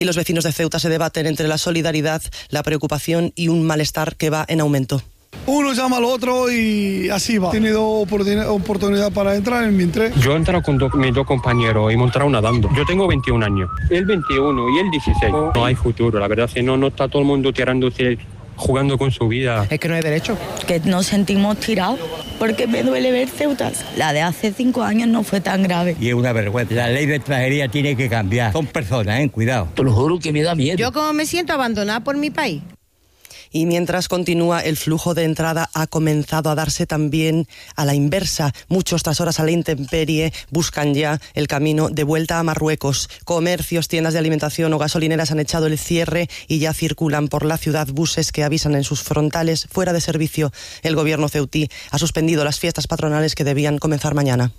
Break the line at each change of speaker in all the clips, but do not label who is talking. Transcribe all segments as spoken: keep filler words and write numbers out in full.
Y los vecinos de Ceuta se debaten entre la solidaridad, la preocupación y un malestar que va en aumento.
Uno llama al otro y así va. He tenido oportunidad para entrar en mi tren.
Yo he entrado con do, mis dos compañeros y hemos entrado nadando. Yo tengo veintiún años, él veintiuno y él dieciséis. No hay futuro, la verdad, si no, no está todo el mundo tirándose, jugando con su vida.
Es que no hay derecho.
Que nos sentimos tirados, porque me duele ver Ceuta. La de hace cinco años no fue tan grave.
Y es una vergüenza. La ley de extranjería tiene que cambiar. Son personas, ¿eh? Cuidado.
Te lo juro que me da miedo.
Yo como me siento abandonada por mi país.
Y mientras continúa el flujo de entrada, ha comenzado a darse también a la inversa. Muchos, tras horas a la intemperie, buscan ya el camino de vuelta a Marruecos. Comercios, tiendas de alimentación o gasolineras han echado el cierre y ya circulan por la ciudad buses que avisan en sus frontales fuera de servicio. El gobierno ceutí ha suspendido las fiestas patronales que debían comenzar mañana.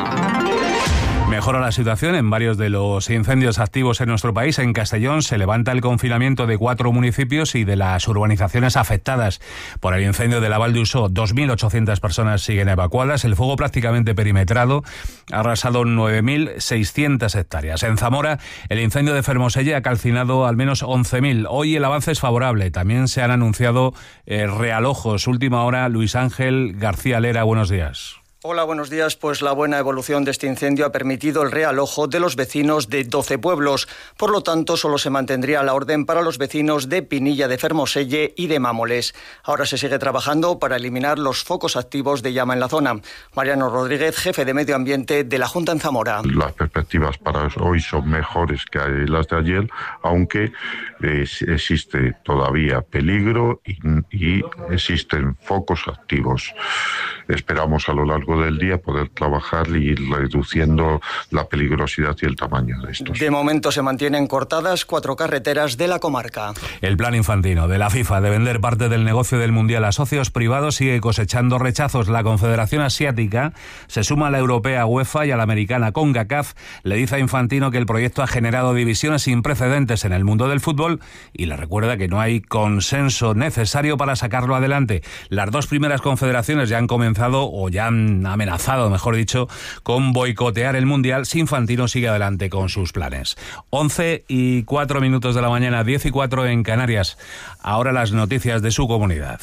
Mejora la situación en varios de los incendios activos en nuestro país. En Castellón se levanta el confinamiento de cuatro municipios y de las urbanizaciones afectadas por el incendio de la Val d'Usó. dos mil ochocientas personas siguen evacuadas. El fuego prácticamente perimetrado ha arrasado nueve mil seiscientas hectáreas. En Zamora, el incendio de Fermoselle ha calcinado al menos once mil. Hoy el avance es favorable. También se han anunciado eh, realojos. Última hora, Luis Ángel García Lera, buenos días.
Hola, buenos días. Pues la buena evolución de este incendio ha permitido el realojo de los vecinos de doce pueblos. Por lo tanto, solo se mantendría la orden para los vecinos de Pinilla de Fermoselle y de Mámoles. Ahora se sigue trabajando para eliminar los focos activos de llama en la zona. Mariano Rodríguez, jefe de Medio Ambiente de la Junta en Zamora.
Las perspectivas para hoy son mejores que las de ayer, aunque eh, existe todavía peligro y, y existen focos activos. Esperamos a lo largo del día poder trabajar y ir reduciendo la peligrosidad y el tamaño de estos.
De momento se mantienen cortadas cuatro carreteras de la comarca.
El plan infantino de la FIFA de vender parte del negocio del Mundial a socios privados sigue cosechando rechazos. La Confederación Asiática se suma a la europea UEFA y a la americana CONCACAF. Le dice a Infantino que el proyecto ha generado divisiones sin precedentes en el mundo del fútbol y le recuerda que no hay consenso necesario para sacarlo adelante. Las dos primeras confederaciones ya han comenzado o ya han amenazado, mejor dicho, con boicotear el Mundial si Infantino sigue adelante con sus planes. once y cuatro minutos de la mañana, diez y cuatro en Canarias. Ahora las noticias de su comunidad.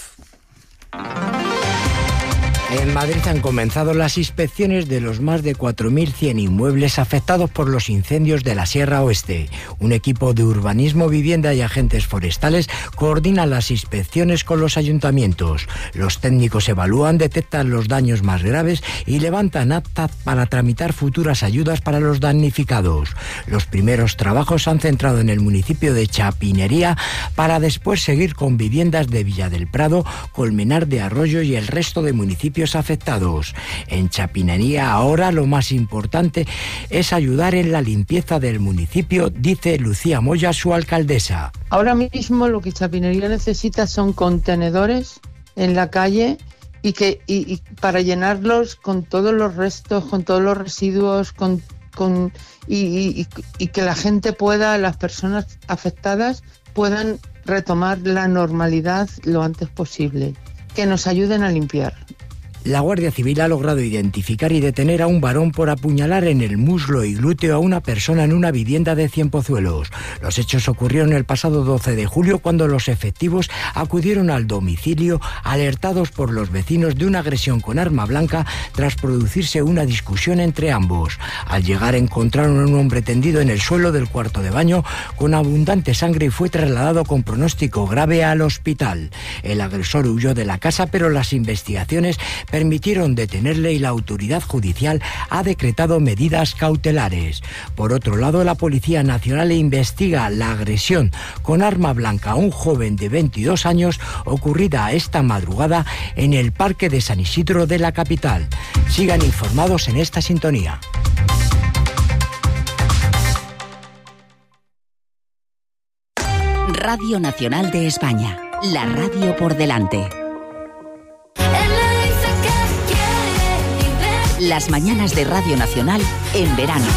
En Madrid han comenzado las inspecciones de los más de cuatro mil cien inmuebles afectados por los incendios de la Sierra Oeste. Un equipo de urbanismo, vivienda y agentes forestales coordina las inspecciones con los ayuntamientos. Los técnicos evalúan, detectan los daños más graves y levantan actas para tramitar futuras ayudas para los damnificados. Los primeros trabajos se han centrado en el municipio de Chapinería para después seguir con viviendas de Villa del Prado, Colmenar de Arroyo y el resto de municipios afectados. En Chapinería ahora lo más importante es ayudar en la limpieza del municipio, dice Lucía Moya, su alcaldesa.
Ahora mismo lo que Chapinería necesita son contenedores en la calle y que y, y para llenarlos con todos los restos, con todos los residuos, con, con y, y, y que la gente pueda, las personas afectadas puedan retomar la normalidad lo antes posible, que nos ayuden a limpiar.
La Guardia Civil ha logrado identificar y detener a un varón por apuñalar en el muslo y glúteo a una persona en una vivienda de Cienpozuelos. Los hechos ocurrieron el pasado doce de julio cuando los efectivos acudieron al domicilio alertados por los vecinos de una agresión con arma blanca tras producirse una discusión entre ambos. Al llegar encontraron a un hombre tendido en el suelo del cuarto de baño con abundante sangre y fue trasladado con pronóstico grave al hospital. El agresor huyó de la casa, pero las investigaciones permitieron detenerle y la autoridad judicial ha decretado medidas cautelares. Por otro lado, la Policía Nacional investiga la agresión con arma blanca a un joven de veintidós años ocurrida esta madrugada en el Parque de San Isidro de la capital. Sigan informados en esta sintonía.
Radio Nacional de España, la radio por delante. Las mañanas de Radio Nacional en verano.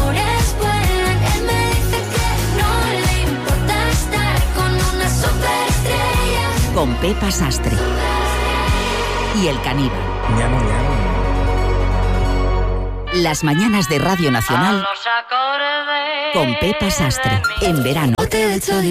Con Pepa Sastre. Y el caníbal.
Mi amor, mi amor.
Las mañanas de Radio Nacional con Pepa Sastre, en verano.